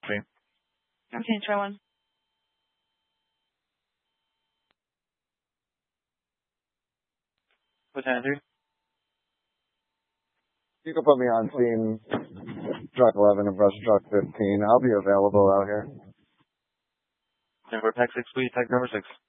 3. Okay, try 1. Lieutenant 3. You can put me on scene, truck 11 and brush truck 15. I'll be available out here. Denver Pack 6, please, type number 6.